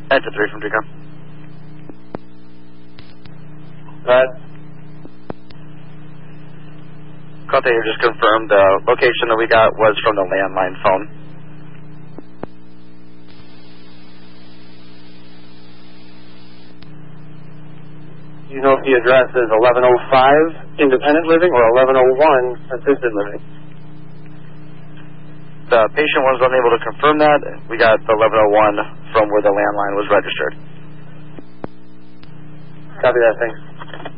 Enter 3 from Decom. Contact here just confirmed the location that we got was from the landline phone. Do you know if the address is 1105 independent living or 1101 assisted living? The patient was unable to confirm that. We got the 1101 from where the landline was registered. Copy that, thanks.